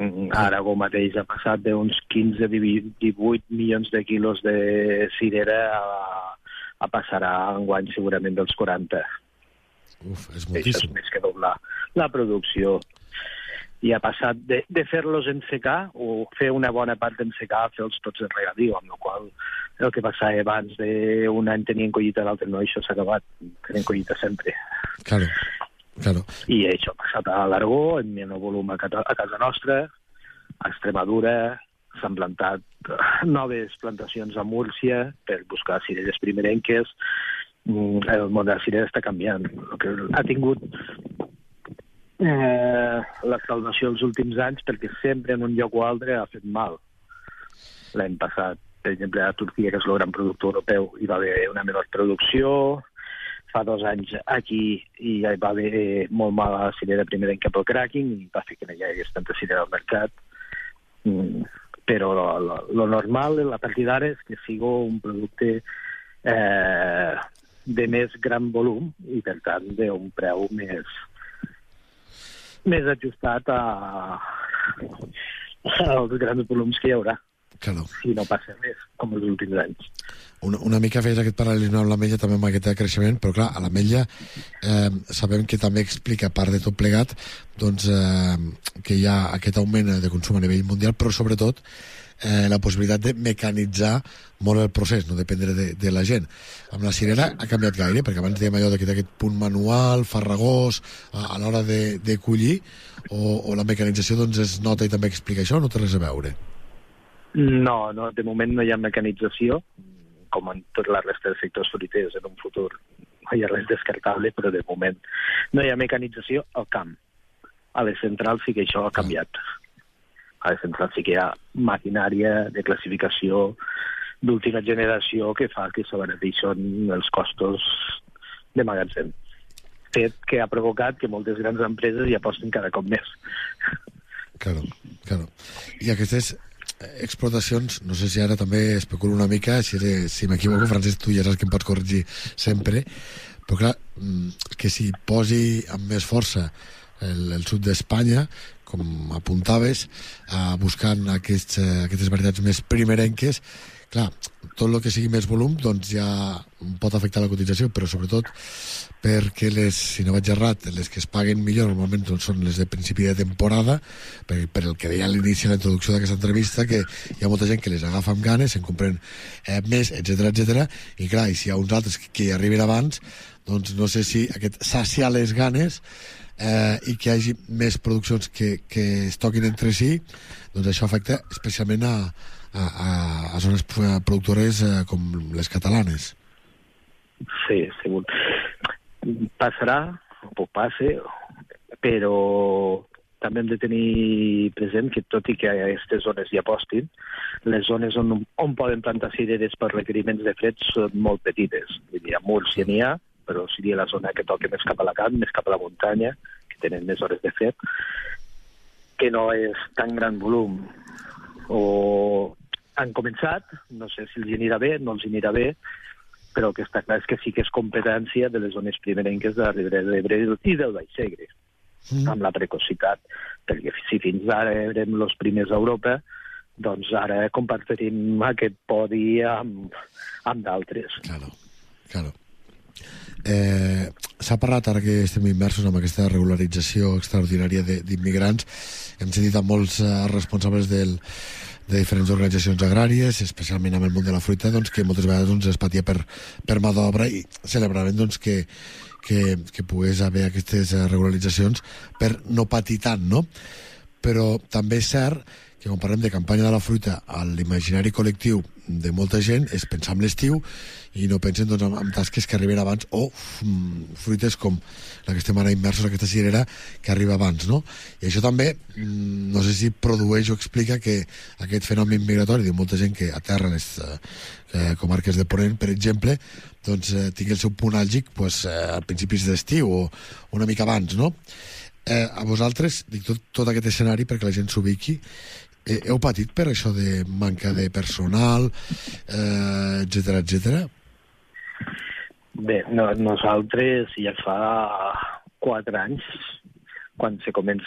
Ara mateix ha passat d'uns 15-18 milions de quilos de cirera a passar enguany segurament dels 40. És moltíssim. Això és més que doblar la producció. I ha passat de fer-los ensecar, o fer una bona part d'ensecar, a fer-los tots en regadiu, amb la qual el que passava abans d'un any tenien collita, l'altre no, això s'ha acabat, tenen collita sempre. Claro. I això ha passat a l'Aragó, en menor volum a casa nostra, a Extremadura, s'han plantat noves plantacions a Múrcia per buscar cireres primerenques. El món de la cirera està canviant. El que ha tingut la salvació els últims anys, perquè sempre en un lloc o altre ha fet mal. L'any passat, per exemple, a Turquia, que és el gran productor europeu, hi va haver una menor producció. Fa 2 anys aquí hi va haver molt mala cirera primerenca pel cracking i va fer que no hi hagués tanta cirera al mercat. Però lo normal, a partir d'ara, és que sigui un producte de més gran volum i, per tant, d'un preu més ajustat als grans volums que hi haurà. Claro. Si no passa res, com els últims anys. Una mica fes aquest paral·lelisme amb l'ametlla, també amb aquest creixement, però clar, a l'ametlla sabem que també explica, a part de tot plegat, doncs, que hi ha aquest augment de consum a nivell mundial, però sobretot la possibilitat de mecanitzar molt el procés, no dependre de la gent. Amb la cirera ha canviat gaire, perquè abans dèiem allò d'aquest punt manual, farragós, a l'hora de collir, o la mecanització doncs es nota i també explica això, o no té res a veure? No, de moment no hi ha mecanització, com en tota la resta de sectors fruiters. En un futur no hi ha res descartable, però de moment no hi ha mecanització al camp. A les centrals sí que això ha canviat. A les centrals sí que hi ha maquinària de classificació d'última generació que fa que s'abarateixin els costos de magatzem. Fet que ha provocat que moltes grans empreses hi aposten cada cop més. Claro. I aquestes explotacions, no sé si ara també especulo una mica, si m'equivoco, Francesc, tu ja saps que em pots corregir sempre, però clar, que s'hi posi amb més força el sud d'Espanya, com apuntaves, buscant aquestes varietats més primerenques, clar, tot el que sigui més volum doncs ja pot afectar la cotització, però sobretot perquè si no vaig errat, les que es paguen millor normalment doncs són les de principi de temporada, per el que deia a l'inici de la introducció d'aquesta entrevista, que hi ha molta gent que les agafa amb ganes, se'n compren més, etc. I clar, i si hi ha uns altres que hi arriben abans, doncs no sé si aquest saciar les ganes i que hi hagi més produccions que es toquin entre si, doncs això afecta especialment a zones productores com les catalanes. Sí, segur. Passarà, o passe, però també hem de tenir present que tot i que a aquestes zones hi apostin, les zones on poden plantar cireres per requeriments de fred són molt petites. A Múrcia n'hi ha, però seria la zona que toca més cap a la camp, més cap a la muntanya, que tenen més hores de fred, que no és tan gran volum. O han començat, no sé si els anirà bé, no els anirà bé, però el que està clar és que sí que és competència de les zones primerenques de la Ribera d'Ebre i del Baix Segre, amb la precocitat, perquè si fins ara érem els primers a Europa, doncs ara compartirem aquest podi amb d'altres. Claro. S'ha parlat, ara que estem immersos en aquesta regularització extraordinària d'immigrants, hem sentit a molts responsables de diferents organitzacions agràries, especialment amb el món de la fruita, doncs, que moltes vegades doncs, es patia per mà d'obra, i celebrarem doncs, que pogués haver aquestes regularitzacions per no patir tant, no? Però també és cert que quan parlem de campanya de la fruita, a l'imaginari col·lectiu de molta gent és pensar en l'estiu i no pensen doncs, en tasques que arriben abans, o fruites com la que estem ara immersos, aquesta cirera que arriba abans, no? I això també, no sé si produeix o explica que aquest fenomen migratori de molta gent que aterra en les comarques de Ponent, per exemple, doncs tingui el seu punt àlgic doncs, a principis d'estiu o una mica abans, no? A vosaltres, dic tot aquest escenari perquè la gent s'ubiqui, heu patit per això de manca de personal, etc. Bé, nosaltres ja fa 4 anys, quan se comença